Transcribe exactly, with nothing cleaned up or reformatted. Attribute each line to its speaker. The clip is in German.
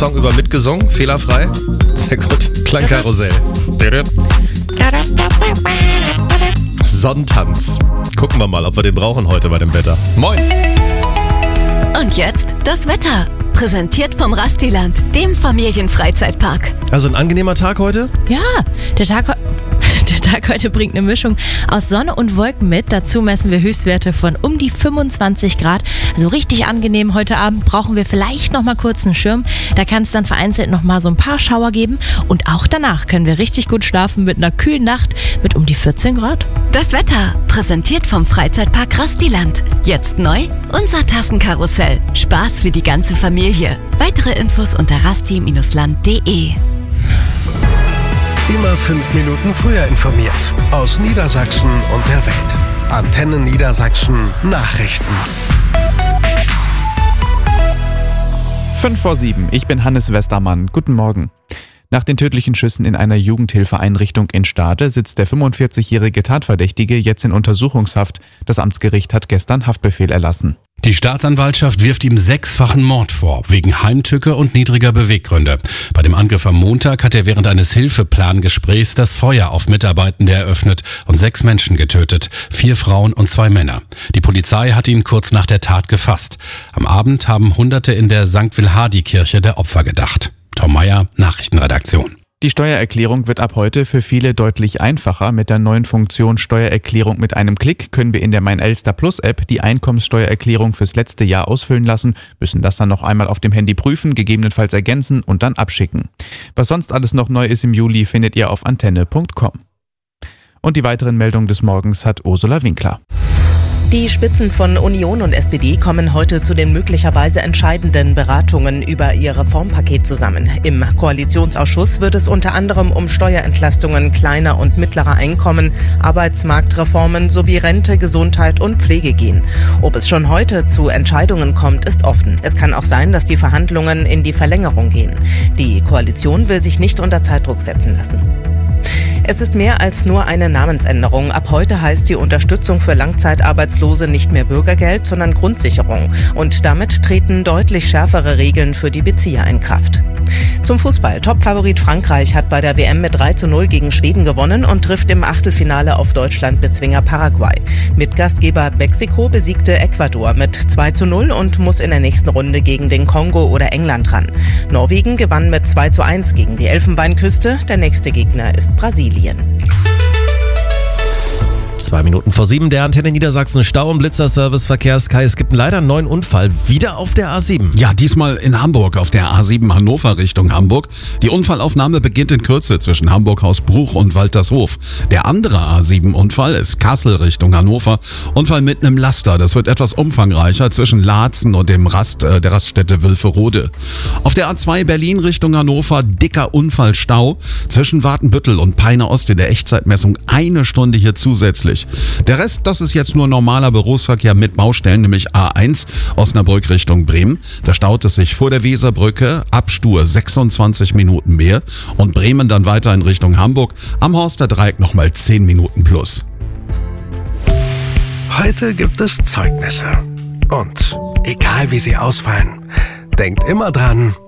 Speaker 1: Song über mitgesungen, fehlerfrei. Sehr gut. Klangkarussell. Sonnentanz. Gucken wir mal, ob wir den brauchen heute bei dem Wetter. Moin.
Speaker 2: Und jetzt das Wetter. Präsentiert vom Rastiland, dem Familienfreizeitpark.
Speaker 1: Also ein angenehmer Tag heute?
Speaker 3: Ja, der Tag, der Tag heute bringt eine Mischung aus Sonne und Wolken mit. Dazu messen wir Höchstwerte von um die fünfundzwanzig Grad. Also richtig angenehm. Heute Abend brauchen wir vielleicht noch mal kurz einen Schirm. Da kann es dann vereinzelt noch mal so ein paar Schauer geben. Und auch danach können wir richtig gut schlafen mit einer kühlen Nacht mit um die vierzehn Grad.
Speaker 2: Das Wetter, präsentiert vom Freizeitpark Rastiland. Jetzt neu, unser Tassenkarussell. Spaß für die ganze Familie. Weitere Infos unter rasti Bindestrich land punkt de.
Speaker 4: Immer fünf Minuten früher informiert. Aus Niedersachsen und der Welt. Antenne Niedersachsen Nachrichten.
Speaker 5: Fünf vor sieben. Ich bin Hannes Westermann. Guten Morgen. Nach den tödlichen Schüssen in einer Jugendhilfeeinrichtung in Stade sitzt der fünfundvierzigjährige Tatverdächtige jetzt in Untersuchungshaft. Das Amtsgericht hat gestern Haftbefehl erlassen.
Speaker 6: Die Staatsanwaltschaft wirft ihm sechsfachen Mord vor, wegen Heimtücke und niedriger Beweggründe. Bei dem Angriff am Montag hat er während eines Hilfeplangesprächs das Feuer auf Mitarbeitende eröffnet und sechs Menschen getötet, vier Frauen und zwei Männer. Die Polizei hat ihn kurz nach der Tat gefasst. Am Abend haben Hunderte in der Sankt Wilhardi-Kirche der Opfer gedacht. Tom Meyer, Nachrichtenredaktion.
Speaker 5: Die Steuererklärung wird ab heute für viele deutlich einfacher. Mit der neuen Funktion Steuererklärung mit einem Klick können wir in der Mein Elster Plus App die Einkommenssteuererklärung fürs letzte Jahr ausfüllen lassen, müssen das dann noch einmal auf dem Handy prüfen, gegebenenfalls ergänzen und dann abschicken. Was sonst alles noch neu ist im Juli, findet ihr auf antenne punkt com. Und die weiteren Meldungen des Morgens hat Ursula Winkler.
Speaker 7: Die Spitzen von Union und S P D kommen heute zu den möglicherweise entscheidenden Beratungen über ihr Reformpaket zusammen. Im Koalitionsausschuss wird es unter anderem um Steuerentlastungen kleiner und mittlerer Einkommen, Arbeitsmarktreformen sowie Rente, Gesundheit und Pflege gehen. Ob es schon heute zu Entscheidungen kommt, ist offen. Es kann auch sein, dass die Verhandlungen in die Verlängerung gehen. Die Koalition will sich nicht unter Zeitdruck setzen lassen. Es ist mehr als nur eine Namensänderung. Ab heute heißt die Unterstützung für Langzeitarbeitslose nicht mehr Bürgergeld, sondern Grundsicherung. Und damit treten deutlich schärfere Regeln für die Bezieher in Kraft. Zum Fußball. Topfavorit Frankreich hat bei der W M mit drei zu null gegen Schweden gewonnen und trifft im Achtelfinale auf Deutschland-Bezwinger Paraguay. Mitgastgeber Mexiko besiegte Ecuador mit zwei zu null und muss in der nächsten Runde gegen den Kongo oder England ran. Norwegen gewann mit zwei zu eins gegen die Elfenbeinküste. Der nächste Gegner ist Brasilien.
Speaker 1: Zwei Minuten vor sieben, der Antenne Niedersachsen Stau- und Blitzerservice Verkehrs-Kai. Es gibt leider einen neuen Unfall, wieder auf der A sieben.
Speaker 8: Ja, diesmal in Hamburg, auf der A sieben Hannover Richtung Hamburg. Die Unfallaufnahme beginnt in Kürze zwischen Hamburg-Hausbruch und Waltershof. Der andere A sieben Unfall ist Kassel Richtung Hannover. Unfall mit einem Laster, das wird etwas umfangreicher zwischen Laatzen und dem Rast, äh, der Raststätte Wülferode. Auf der A zwei Berlin Richtung Hannover, dicker Unfallstau. Zwischen Watenbüttel und Peine Ost in der Echtzeitmessung eine Stunde hier zusätzlich. Der Rest, das ist jetzt nur normaler Berufsverkehr mit Baustellen, nämlich A eins Osnabrück Richtung Bremen. Da staut es sich vor der Weserbrücke, Abstur sechsundzwanzig Minuten mehr und Bremen dann weiter in Richtung Hamburg. Am Horster Dreieck nochmal zehn Minuten plus.
Speaker 4: Heute gibt es Zeugnisse. Und egal wie sie ausfallen, denkt immer dran: